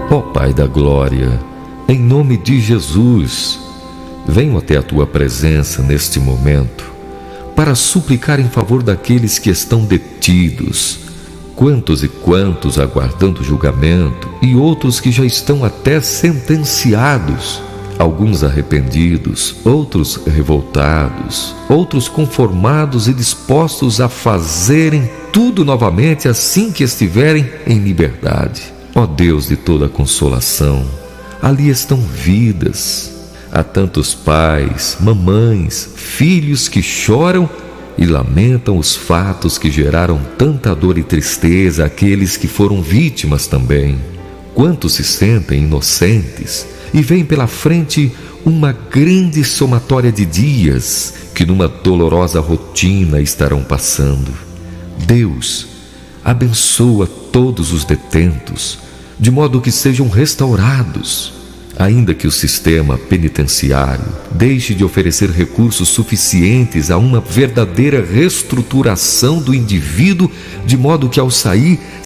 Ó Pai da glória, em nome de Jesus, venho até a Tua presença neste momento para suplicar em favor daqueles que estão detidos, quantos e quantos aguardando julgamento e outros que já estão até sentenciados, alguns arrependidos, outros revoltados, outros conformados e dispostos a fazerem tudo novamente assim que estiverem em liberdade. Ó Deus de toda consolação, ali estão vidas. Há tantos pais, mamães, filhos que choram e lamentam os fatos que geraram tanta dor e tristeza àqueles que foram vítimas também. Quantos se sentem inocentes e veem pela frente uma grande somatória de dias que numa dolorosa rotina estarão passando. Deus, abençoa todos os detentos, de modo que sejam restaurados, ainda que o sistema penitenciário deixe de oferecer recursos suficientes a uma verdadeira reestruturação do indivíduo, de modo que ao sair